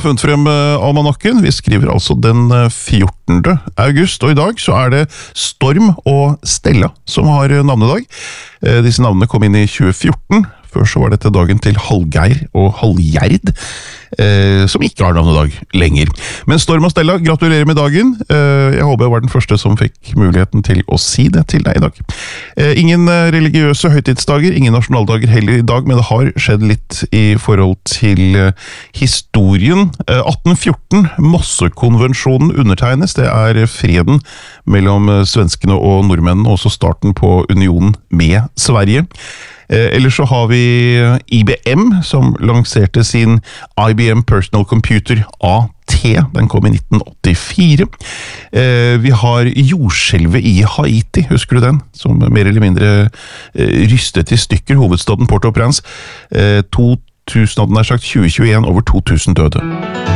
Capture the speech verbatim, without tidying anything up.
har funnet frem almanakken. Vi skriver altså den fjortende august, og i dag så er det Storm og Stella som har navnedag. Disse navnene kom inn i tjue fjorten. Før så var dette dagen til Hallgeir og Hallgjerd, eh, som ikke har navnedag lenger. Men Storm og Stella, gratulerer med dagen. Eh, jeg håper jeg var den første som fikk muligheten til å si det til deg i dag. Eh, ingen religiøse høytidsdager, ingen nasjonaldager heller i dag, men det har skjedd litt i forhold til eh, historien. Eh, atten fjorten, Mossekonvensjonen undertegnes. Det er freden mellom svenskene og nordmennene, og også starten på unionen med Sverige. Eh, ellers så har vi I B M, som lanserte sin I B M Personal Computer A T. Den kom i nitten åttifire. Eh, vi har jordskjelvet i Haiti, husker du den? Som mer eller mindre eh, rystet i stykker hovedstaden Port-au-Prince. Eh, to tusen, hadde nær sagt tjue tjueen, over to tusen døde.